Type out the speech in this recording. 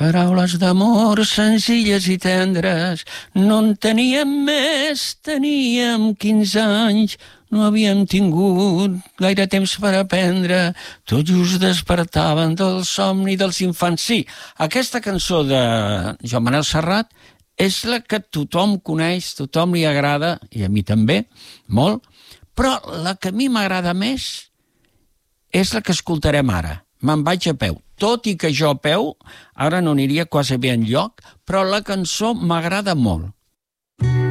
Paraules d'amor senzilles i tendres, no en teníem més, teníem 15 anys, no havíem tingut gaire temps per aprendre, tot just despertaven del somni dels infants. Sí, aquesta cançó de Joan Manel Serrat és la que tothom coneix, tothom li agrada, i a mi també, molt, però la que a mi m'agrada més és la que escoltarem ara. Me'n vaig a peu. Tot i que jo a peu ara no aniria quasi bé enlloc, però la cançó m'agrada molt.